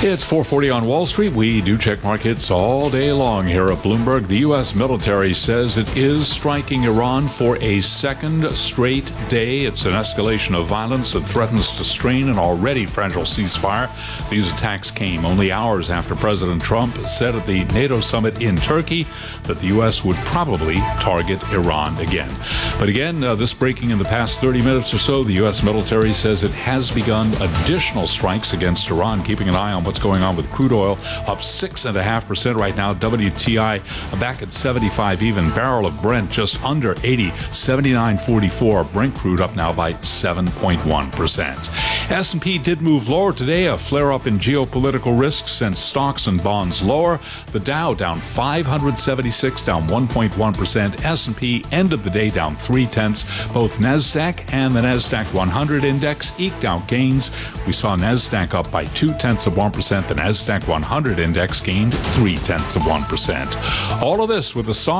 It's 4:40 on Wall Street. We do check markets all day long here at Bloomberg. The U.S. military says it is striking Iran for a second straight day. It's an escalation of violence that threatens to strain an already fragile ceasefire. These attacks came only hours after President Trump said at the NATO summit in Turkey that the U.S. would probably target Iran again. But again, this breaking in the past 30 minutes or so, the U.S. military says it has begun additional strikes against Iran, keeping an eye on what's going on with crude oil, up 6.5% right now. WTI back at 75 even. Barrel of Brent just under 80, 79.44. Brent crude up now by 7.1%. S&P did move lower today. A flare-up in geopolitical risks sent stocks and bonds lower. The Dow down 576, down 1.1%. S&P ended the day down 0.3. Both NASDAQ and the NASDAQ 100 index eked out gains. We saw NASDAQ up by 0.2%. The NASDAQ 100 index gained 0.3%. All of this with a